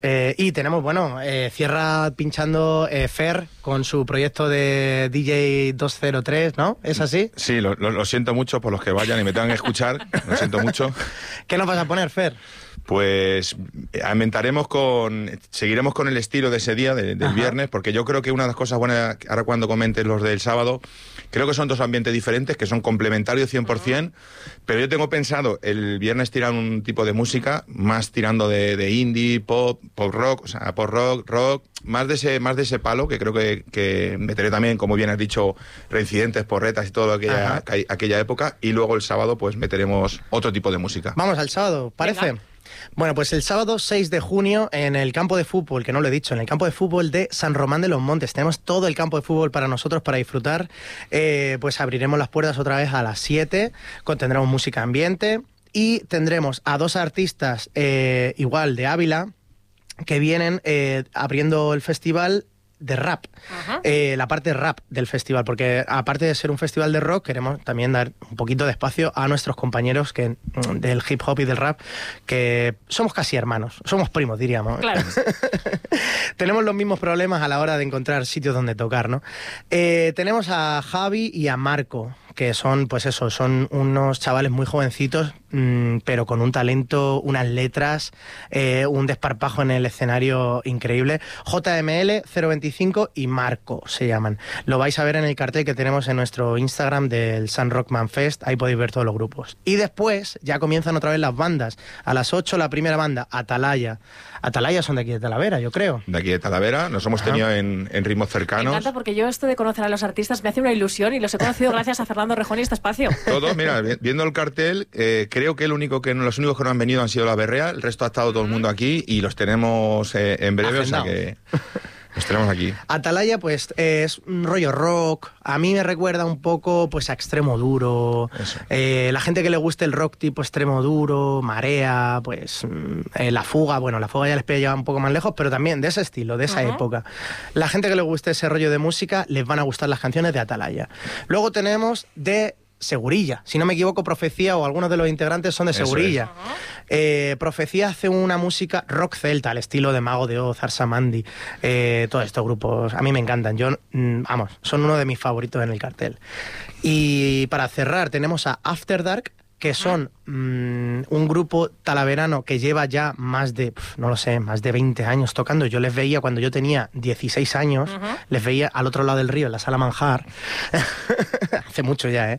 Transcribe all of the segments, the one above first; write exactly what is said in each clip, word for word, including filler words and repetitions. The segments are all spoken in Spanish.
Eh, y tenemos, bueno, eh, cierra pinchando eh, Fer con su proyecto de D J doscientos tres, ¿no? ¿Es así? Sí, lo, lo, lo siento mucho por los que vayan y me tengan que escuchar, lo siento mucho. ¿Qué nos vas a poner, Fer? Pues aumentaremos con, seguiremos con el estilo de ese día, de, del Ajá. viernes, porque yo creo que una de las cosas buenas, ahora cuando comentes los del sábado, creo que son dos ambientes diferentes, que son complementarios cien por ciento, uh-huh. pero yo tengo pensado el viernes tirar un tipo de música, más tirando de, de indie, pop, pop rock, o sea, pop rock, rock, más de ese, más de ese palo, que creo que, que meteré también, como bien has dicho, reincidentes, porretas y todo aquella, aquella época, y luego el sábado pues meteremos otro tipo de música. Vamos al sábado, ¿parece? Venga. Bueno, pues el sábado seis de junio en el campo de fútbol, que no lo he dicho, en el campo de fútbol de San Román de los Montes, tenemos todo el campo de fútbol para nosotros, para disfrutar, eh, pues abriremos las puertas otra vez a las siete, tendremos música ambiente y tendremos a dos artistas eh, igual de Ávila que vienen eh, abriendo el festival de rap, eh, la parte rap del festival, porque aparte de ser un festival de rock, queremos también dar un poquito de espacio a nuestros compañeros que, del hip hop y del rap, que somos casi hermanos, somos primos, diríamos. Claro. Tenemos los mismos problemas a la hora de encontrar sitios donde tocar, ¿no? Eh, tenemos a Javi y a Marco, que son, pues eso, son unos chavales muy jovencitos, mmm, pero con un talento, unas letras, eh, un desparpajo en el escenario increíble. J M L cero veinticinco y Marco se llaman. Lo vais a ver en el cartel que tenemos en nuestro Instagram del Sun Rockman Fest, ahí podéis ver todos los grupos. Y después ya comienzan otra vez las bandas. A las ocho la primera banda, Atalaya. Atalaya son de aquí de Talavera, yo creo. De aquí de Talavera, nos hemos tenido ah. en, en ritmos cercanos. Me encanta porque yo esto de conocer a los artistas me hace una ilusión y los he conocido gracias a Fernando Rejón y este espacio. Todos, mira, viendo el cartel, eh, creo que el único que los únicos que no han venido han sido La Berrea, el resto ha estado todo el mundo aquí y los tenemos eh, en breve, Agendado. O sea que los tenemos aquí. Atalaya, pues, es un rollo rock. A mí me recuerda un poco, pues, a Extremo Duro. Eh, la gente que le guste el rock tipo Extremo Duro, Marea, pues, eh, La Fuga. Bueno, La Fuga ya les pilla un poco más lejos, pero también de ese estilo, de esa uh-huh. época. La gente que le guste ese rollo de música, les van a gustar las canciones de Atalaya. Luego tenemos de Segurilla, si no me equivoco, Profecía o algunos de los integrantes son de Segurilla. Uh-huh. eh, Profecía hace una música rock celta al estilo de Mago de Oz, Arsamandi, eh, todos estos grupos a mí me encantan. Yo, mm, vamos, son uno de mis favoritos en el cartel. Y para cerrar tenemos a After Dark, que son mmm, un grupo talaverano que lleva ya más de, pf, no lo sé, más de veinte años tocando. Yo les veía cuando yo tenía dieciséis años, uh-huh. les veía al otro lado del río, en la Sala Manjar, hace mucho ya, ¿eh?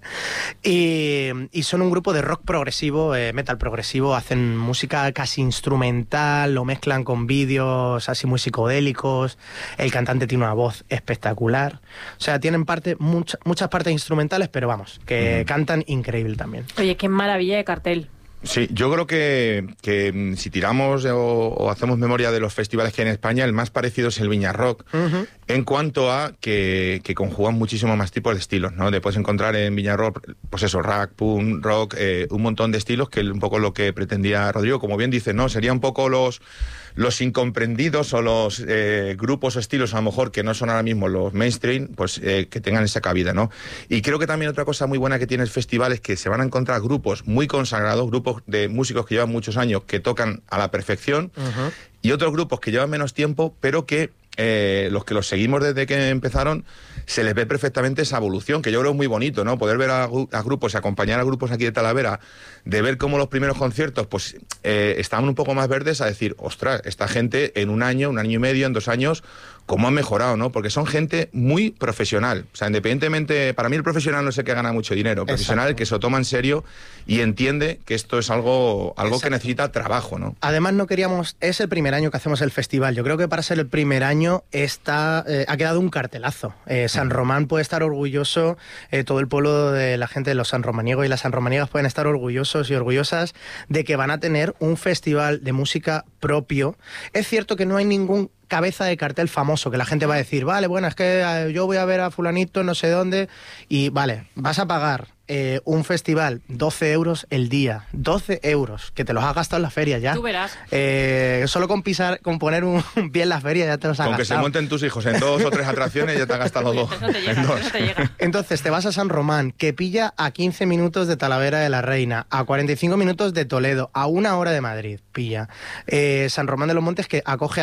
Y, y son un grupo de rock progresivo, eh, metal progresivo, hacen música casi instrumental, lo mezclan con vídeos así muy psicodélicos, el cantante tiene una voz espectacular, o sea, tienen parte, mucha, muchas partes instrumentales, pero vamos, que uh-huh. cantan increíble también. Oye, qué maravilla de cartel. Sí, yo creo que, que si tiramos o, o hacemos memoria de los festivales que hay en España, el más parecido es el Viña Rock, uh-huh. en cuanto a que, que conjugan muchísimo más tipos de estilos, ¿no? Te puedes encontrar en Viña Rock, pues eso, rap, punk, rock, eh, un montón de estilos, que es un poco lo que pretendía Rodrigo, como bien dice, ¿no? Sería un poco los... los incomprendidos o los eh, grupos o estilos a lo mejor que no son ahora mismo los mainstream, pues eh, que tengan esa cabida, ¿no? Y creo que también otra cosa muy buena que tiene el festival es que se van a encontrar grupos muy consagrados, grupos de músicos que llevan muchos años, que tocan a la perfección, uh-huh. y otros grupos que llevan menos tiempo, pero que eh, los que los seguimos desde que empezaron, se les ve perfectamente esa evolución, que yo creo es muy bonito, ¿no? Poder ver a, a grupos, acompañar a grupos aquí de Talavera, de ver cómo los primeros conciertos, pues, eh, estaban un poco más verdes, a decir, ostras, esta gente en un año, un año y medio, en dos años, cómo han mejorado, ¿no? Porque son gente muy profesional. O sea, independientemente, para mí el profesional no es el que gana mucho dinero, el profesional el que se lo toma en serio y entiende que esto es algo, algo que necesita trabajo, ¿no? Además no queríamos, es el primer año que hacemos el festival. Yo creo que para ser el primer año está, eh, ha quedado un cartelazo. Eh, San Román puede estar orgulloso, eh, todo el pueblo de la gente de los sanromaniegos y las sanromaniegas pueden estar orgullosos y orgullosas de que van a tener un festival de música propio. Es cierto que no hay ningún cabeza de cartel famoso, que la gente va a decir, vale, bueno, es que eh, yo voy a ver a fulanito no sé dónde, y vale, vas a pagar eh, un festival doce euros el día, doce euros, que te los has gastado en la feria ya. Tú verás. Eh, solo con pisar, con poner un pie en la feria ya te los has Con gastado. que se monten tus hijos en dos o tres atracciones ya te has gastado dos. No te llega, en dos. no te llega. Entonces te vas a San Román, que pilla a quince minutos de Talavera de la Reina, a cuarenta y cinco minutos de Toledo, a una hora de Madrid, pilla. Eh, San Román de los Montes, que acoge